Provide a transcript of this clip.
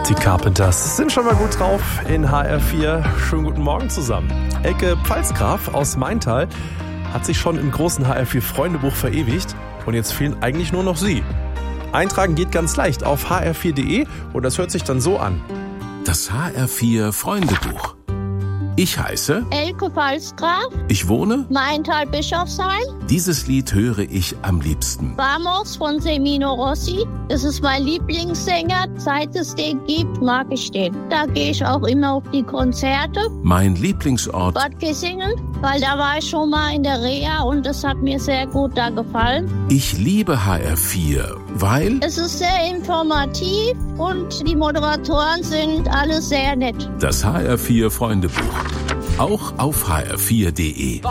Die Carpenters sind schon mal gut drauf in HR4. Schönen guten Morgen zusammen. Elke Pfalzgraf aus Maintal hat sich schon im großen HR4 Freundebuch verewigt und jetzt fehlen eigentlich nur noch Sie. Eintragen geht ganz leicht auf hr4.de und das hört sich dann so an. Das HR4 Freundebuch. Ich heiße Elke Pfalzgraf. Ich wohne Maintal-Bischofsheim. Dieses Lied höre ich am liebsten. Vamos von Semino Rossi. Das ist mein Lieblingssänger. Seit es den gibt, mag ich den. Da gehe ich auch immer auf die Konzerte. Mein Lieblingsort Bad Kissingen, weil da war ich schon mal in der Reha und das hat mir sehr gut da gefallen. Ich liebe HR4, weil Es ist sehr informativ und die Moderatoren sind alle sehr nett. das HR4 Freundebuch. Auch auf hr4.de.